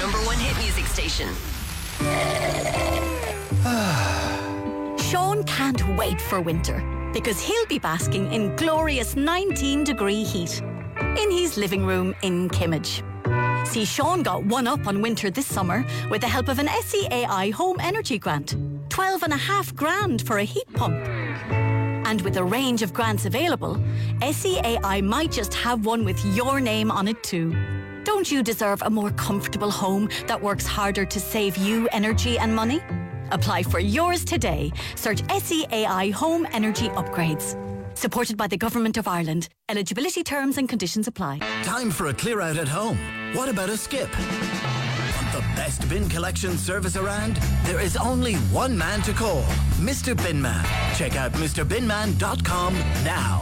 #1 hit music station. Sean can't wait for winter because he'll be basking in glorious 19-degree heat in his living room in Kimmage. See, Sean got one up on winter this summer with the help of an SEAI Home Energy Grant. 12.5 grand for a heat pump. And with a range of grants available, SEAI might just have one with your name on it too. Don't you deserve a more comfortable home that works harder to save you energy and money? Apply for yours today. Search SEAI Home Energy Upgrades. Supported by the Government of Ireland. Eligibility terms and conditions apply. Time for a clear out at home. What about a skip? Want the best bin collection service around? There is only one man to call, Mr. Binman. Check out MrBinman.com now.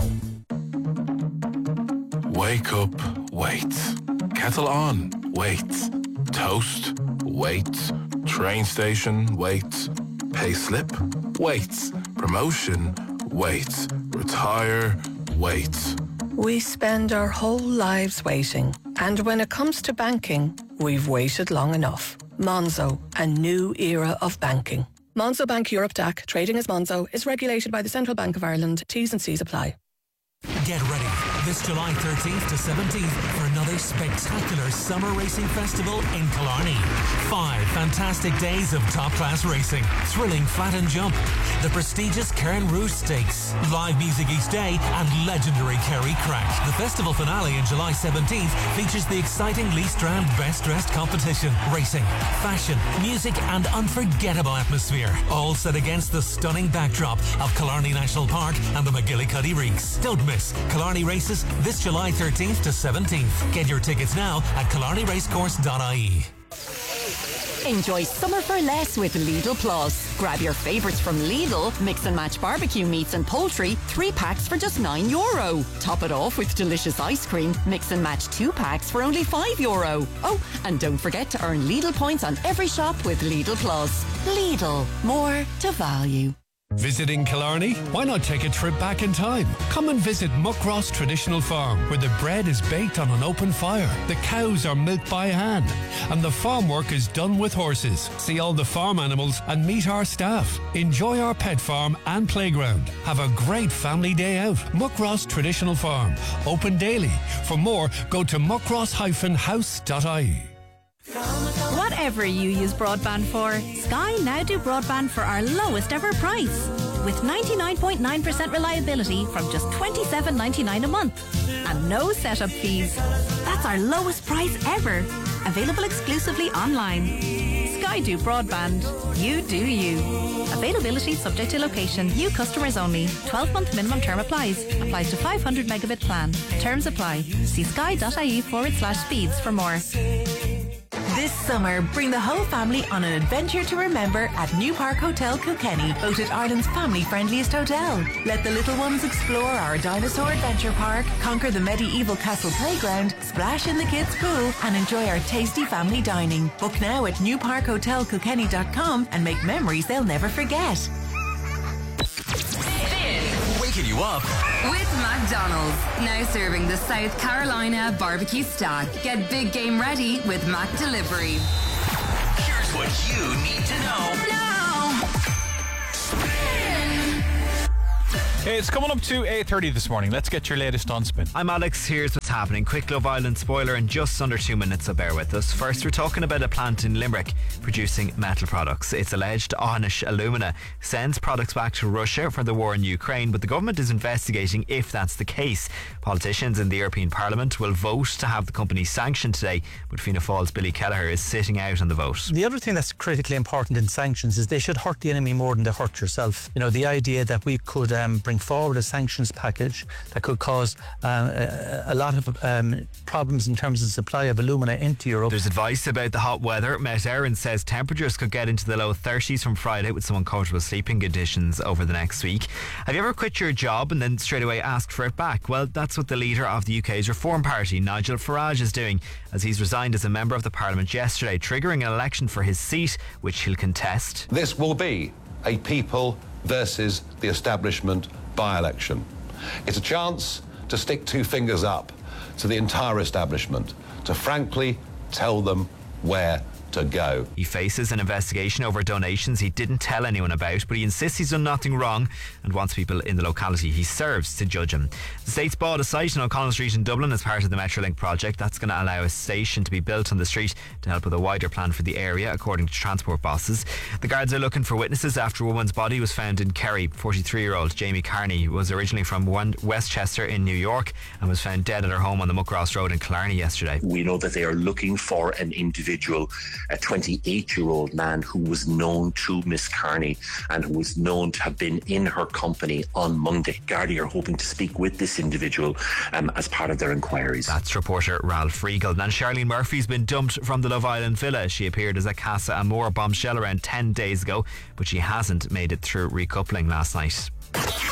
Wake up, wait. Kettle on, wait. Toast, wait. Train station, wait. Pay slip, wait. Promotion, wait. Retire, wait. We spend our whole lives waiting. And when it comes to banking, we've waited long enough. Monzo, a new era of banking. Monzo Bank Europe DAC, trading as Monzo, is regulated by the Central Bank of Ireland. T's and C's apply. Get ready this July 13th to 17th for another spectacular summer racing festival in Killarney. 5 fantastic days of top-class racing, thrilling flat and jump, the prestigious Cairn Rouge Stakes, live music each day, and legendary Kerry Crack. The festival finale on July 17th features the exciting Lee Strand Best Dressed competition, racing, fashion, music, and unforgettable atmosphere, all set against the stunning backdrop of Killarney National Park and the McGillicuddy Reeks. Don't miss Killarney Races this July 13th to 17th. Get your tickets now at killarneyracecourse.ie. Enjoy summer for less with Lidl Plus. Grab your favourites from Lidl, mix and match barbecue meats and poultry, 3 packs for just €9. Top it off with delicious ice cream, mix and match 2 packs for only €5. Oh, and don't forget to earn Lidl points on every shop with Lidl Plus. Lidl, more to value. Visiting Killarney? Why not take a trip back in time? Come and visit Muckross Traditional Farm, where the bread is baked on an open fire, the cows are milked by hand, and the farm work is done with horses. See all the farm animals and meet our staff. Enjoy our pet farm and playground. Have a great family day out. Muckross Traditional Farm, open daily. For more, go to muckross-house.ie. Whatever you use broadband for, Sky now do broadband for our lowest ever price. With 99.9% reliability from just $27.99 a month. And no setup fees. That's our lowest price ever. Available exclusively online. Sky do broadband. You do you. Availability subject to location. New customers only. 12-month minimum term applies. Applies to 500 megabit plan. Terms apply. See sky.ie/speeds for more. This summer, bring the whole family on an adventure to remember at New Park Hotel Kilkenny, voted Ireland's family-friendliest hotel. Let the little ones explore our dinosaur adventure park, conquer the medieval castle playground, splash in the kids' pool, and enjoy our tasty family dining. Book now at newparkhotelkilkenny.com and make memories they'll never forget. Waking you up With McDonald's, now serving the South Carolina barbecue stack. Get big game ready with Mac Delivery. Here's what you need to know now. It's coming up to 8:30 this morning. Let's get your latest on Spin. I'm Alex. Here's what's happening. Quick Love Island spoiler in just under 2 minutes, so bear with us. First, we're talking about a plant in Limerick producing metal products. It's alleged Anish Alumina sends products back to Russia for the war in Ukraine, but the government is investigating if that's the case. Politicians in the European Parliament will vote to have the company sanctioned today, but Fianna Fáil's Billy Kelleher is sitting out on the vote. The other thing that's critically important in sanctions is they should hurt the enemy more than they hurt yourself. You know, the idea that we could bring forward a sanctions package that could cause a lot of problems in terms of supply of alumina into Europe. There's advice about the hot weather. Met Éireann says temperatures could get into the low 30s from Friday with some uncomfortable sleeping conditions over the next week. Have you ever quit your job and then straight away asked for it back? Well, that's what the leader of the UK's Reform Party, Nigel Farage, is doing, as he's resigned as a member of the Parliament yesterday, triggering an election for his seat, which he'll contest. This will be a people versus the establishment by-election. It's a chance to stick 2 fingers up to the entire establishment, to frankly tell them where to go. He faces an investigation over donations he didn't tell anyone about, but he insists he's done nothing wrong and wants people in the locality he serves to judge him. The state's bought a site on O'Connell Street in Dublin as part of the Metrolink project. That's going to allow a station to be built on the street to help with a wider plan for the area, according to transport bosses. The guards are looking for witnesses after a woman's body was found in Kerry. 43-year-old Jamie Carney was originally from Westchester in New York and was found dead at her home on the Muckross Road in Killarney yesterday. We know that they are looking for an individual, a 28-year-old man who was known to Miss Carney and who was known to have been in her company on Monday. Gardaí are hoping to speak with this individual as part of their inquiries. That's reporter Ralph Riegel. And Charlene Murphy's been dumped from the Love Island villa. She appeared as a Casa Amor bombshell around 10 days ago, but she hasn't made it through recoupling last night.